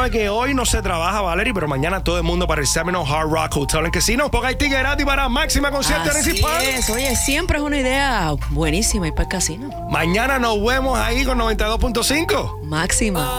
sabe que hoy no se trabaja, Valerie, pero mañana todo el mundo para el Seminole Hard Rock Hotel en Casino, porque hay ticket gratis para Máxima Concierto Así Municipal. es. Oye, siempre es una idea buenísima ir para el casino. Mañana nos vemos ahí con 92.5. Máxima.